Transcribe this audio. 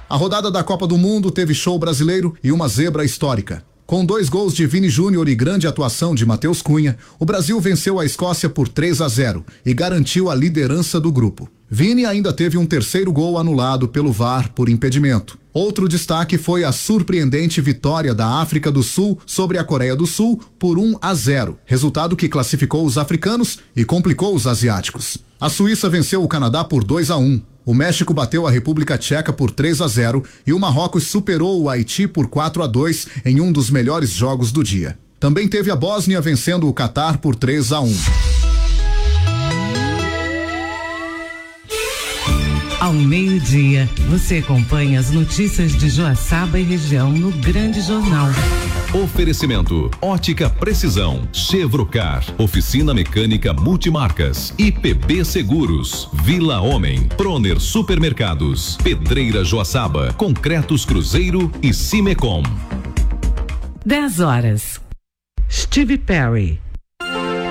A rodada da Copa do Mundo teve show brasileiro e uma zebra histórica. Com 2 gols de Vini Júnior e grande atuação de Matheus Cunha, o Brasil venceu a Escócia por 3-0 e garantiu a liderança do grupo. Vini ainda teve um terceiro gol anulado pelo VAR por impedimento. Outro destaque foi a surpreendente vitória da África do Sul sobre a Coreia do Sul por 1-0, resultado que classificou os africanos e complicou os asiáticos. A Suíça venceu o Canadá por 2-1. O México bateu a República Tcheca por 3-0 e o Marrocos superou o Haiti por 4-2 em um dos melhores jogos do dia. Também teve a Bósnia vencendo o Catar por 3-1. Ao meio-dia, você acompanha as notícias de Joaçaba e região no Grande Jornal. Oferecimento: Ótica Precisão, Chevrocar, Oficina Mecânica Multimarcas, IPB Seguros, Vila Homem, Proner Supermercados, Pedreira Joaçaba, Concretos Cruzeiro e Cimecom. 10 horas. Steve Perry.